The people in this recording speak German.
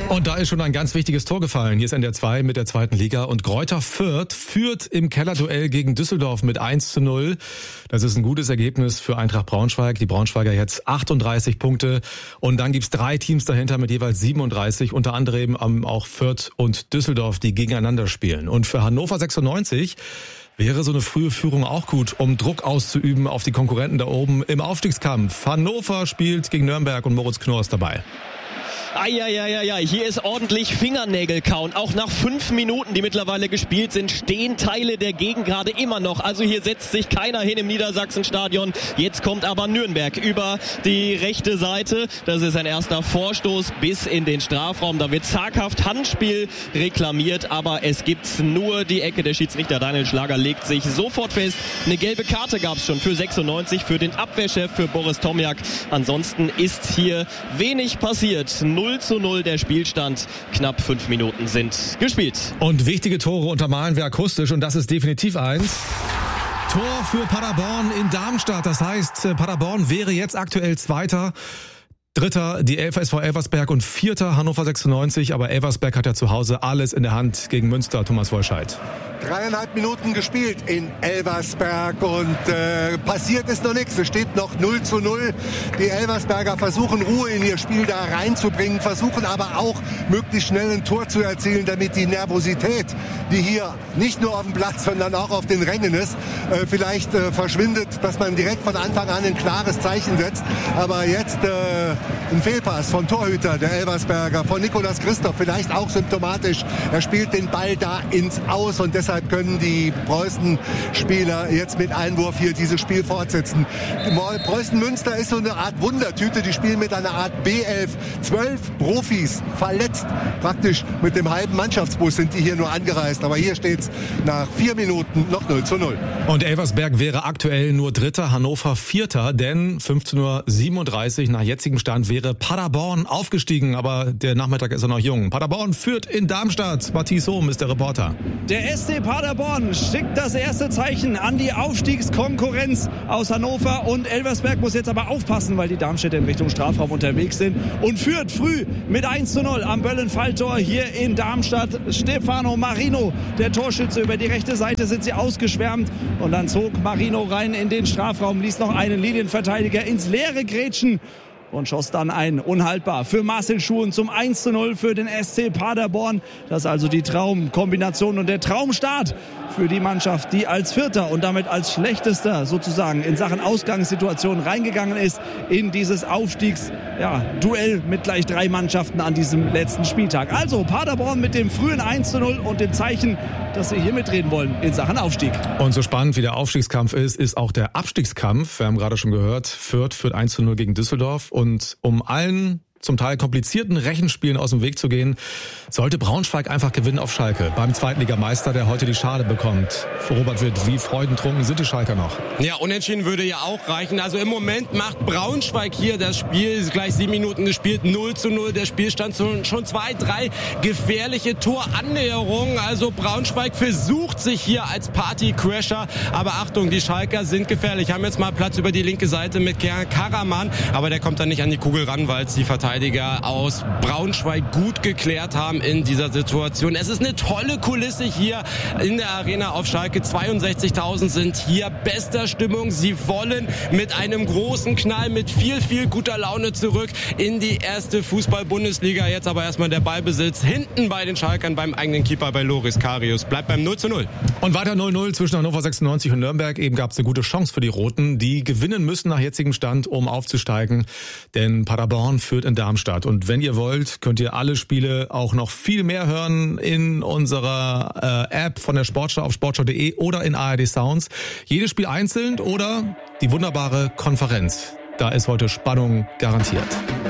Und da ist schon ein ganz wichtiges Tor gefallen. Hier ist NDR 2 mit der zweiten Liga. Und Greuther Fürth führt im Kellerduell gegen Düsseldorf mit 1:0. Das ist ein gutes Ergebnis für Eintracht Braunschweig. Die Braunschweiger jetzt 38 Punkte. Und dann gibt's 3 Teams dahinter mit jeweils 37. Unter anderem auch Fürth und Düsseldorf, die gegeneinander spielen. Und für Hannover 96 wäre so eine frühe Führung auch gut, um Druck auszuüben auf die Konkurrenten da oben im Aufstiegskampf. Hannover spielt gegen Nürnberg und Moritz Knorr ist dabei. Hier ist ordentlich Fingernägel kauen. Auch nach 5 Minuten, die mittlerweile gespielt sind, stehen Teile der Gegend gerade immer noch. Also hier setzt sich keiner hin im Niedersachsenstadion. Jetzt kommt aber Nürnberg über die rechte Seite. Das ist ein erster Vorstoß bis in den Strafraum. Da wird zaghaft Handspiel reklamiert, aber es gibt nur die Ecke. Der Schiedsrichter Daniel Schlager legt sich sofort fest. Eine gelbe Karte gab es schon für 96 für den Abwehrchef, für Boris Tomjak. Ansonsten ist hier wenig passiert. 0:0 der Spielstand. Knapp 5 Minuten sind gespielt. Und wichtige Tore untermalen wir akustisch und das ist definitiv eins. Tor für Paderborn in Darmstadt. Das heißt, Paderborn wäre jetzt aktuell Zweiter. Dritter die SV Elversberg und Vierter Hannover 96. Aber Elversberg hat ja zu Hause alles in der Hand gegen Münster. Thomas Wolscheid. 3,5 Minuten gespielt in Elversberg und passiert ist noch nichts. Es steht noch 0:0. Die Elversberger versuchen Ruhe in ihr Spiel da reinzubringen, versuchen aber auch möglichst schnell ein Tor zu erzielen, damit die Nervosität, die hier nicht nur auf dem Platz, sondern auch auf den Rängen ist, vielleicht verschwindet, dass man direkt von Anfang an ein klares Zeichen setzt. Aber jetzt ein Fehlpass vom Torhüter der Elversberger, von Nicolas Christoph, vielleicht auch symptomatisch. Er spielt den Ball da ins Aus und deshalb können die Preußen-Spieler jetzt mit Einwurf hier dieses Spiel fortsetzen. Preußen-Münster ist so eine Art Wundertüte. Die spielen mit einer Art B11. 12 Profis verletzt. Praktisch mit dem halben Mannschaftsbus sind die hier nur angereist. Aber hier steht's nach 4 Minuten noch 0:0. Und Elversberg wäre aktuell nur Dritter, Hannover Vierter. Denn 15:37 nach jetzigem Stand wäre Paderborn aufgestiegen. Aber der Nachmittag ist ja noch jung. Paderborn führt in Darmstadt. Matthias Hohm ist der Reporter. Der SC Paderborn schickt das erste Zeichen an die Aufstiegskonkurrenz aus Hannover und Elversberg muss jetzt aber aufpassen, weil die Darmstädter in Richtung Strafraum unterwegs sind und führt früh mit 1:0 am Böllenfalltor hier in Darmstadt. Stefano Marino, der Torschütze, über die rechte Seite sind sie ausgeschwärmt und dann zog Marino rein in den Strafraum, ließ noch einen Linienverteidiger ins Leere grätschen und schoss dann ein, unhaltbar, für Marcel Schuhen zum 1:0 für den SC Paderborn. Das ist also die Traumkombination und der Traumstart für die Mannschaft, die als Vierter und damit als Schlechtester sozusagen in Sachen Ausgangssituation reingegangen ist in dieses Aufstiegsduell mit gleich 3 Mannschaften an diesem letzten Spieltag. Also Paderborn mit dem frühen 1:0 und dem Zeichen, dass sie hier mitreden wollen in Sachen Aufstieg. Und so spannend wie der Aufstiegskampf ist auch der Abstiegskampf. Wir haben gerade schon gehört, Fürth führt 1:0 gegen Düsseldorf. Und um allen zum Teil komplizierten Rechenspielen aus dem Weg zu gehen, sollte Braunschweig einfach gewinnen auf Schalke. Beim Zweitligameister, der heute die Schale bekommt. Robert Witt, wie freudentrunken sind die Schalker noch? Ja, unentschieden würde ja auch reichen. Also im Moment macht Braunschweig hier das Spiel, gleich 7 Minuten gespielt, 0:0. Der Spielstand schon 2, 3 gefährliche Torannäherungen. Also Braunschweig versucht sich hier als Partycrasher. Aber Achtung, die Schalker sind gefährlich. Haben jetzt mal Platz über die linke Seite mit Kerem Karaman. Aber der kommt dann nicht an die Kugel ran, weil es die Verteidiger aus Braunschweig gut geklärt haben in dieser Situation. Es ist eine tolle Kulisse hier in der Arena auf Schalke. 62.000 sind hier, bester Stimmung. Sie wollen mit einem großen Knall, mit viel, viel guter Laune zurück in die erste Fußball-Bundesliga. Jetzt aber erstmal der Ballbesitz hinten bei den Schalkern beim eigenen Keeper bei Loris Karius. Bleibt beim 0:0. Und weiter 0:0 zwischen Hannover 96 und Nürnberg. Eben gab es eine gute Chance für die Roten, die gewinnen müssen nach jetzigem Stand, um aufzusteigen. Denn Paderborn führt in Darmstadt. Und wenn ihr wollt, könnt ihr alle Spiele auch noch viel mehr hören in unserer App von der Sportschau auf sportschau.de oder in ARD Sounds. Jedes Spiel einzeln oder die wunderbare Konferenz. Da ist heute Spannung garantiert.